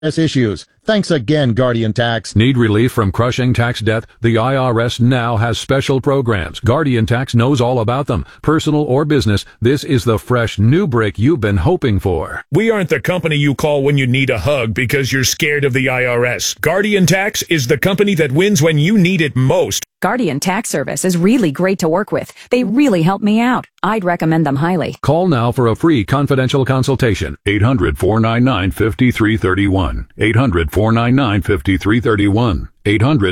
issues. Thanks again, Guardian Tax. Need relief from crushing tax debt? The IRS now has special programs. Guardian Tax knows all about them. Personal or business, this is the fresh new break you've been hoping for. We aren't the company you call when you need a hug because you're scared of the IRS. Guardian Tax is the company that wins when you need it most. Guardian Tax Service is really great to work with. They really help me out. I'd recommend them highly. Call now for a free confidential consultation. 800-499-5331. 800-499-5331. 800